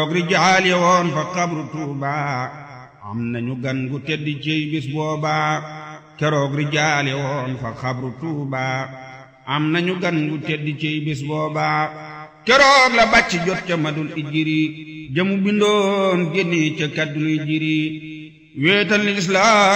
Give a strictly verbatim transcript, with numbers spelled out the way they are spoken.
rijaal ya woon fa xabru Tuuba am nañu gan gu tedd ciy bis booba keroog rijaal ya woon fa xabru Tuuba am nañu gan gu tedd ciy bis booba keroog la bàcc jot ca madul ijiri jëmu bindoon génni ca kaddul ijiri wéetal islaam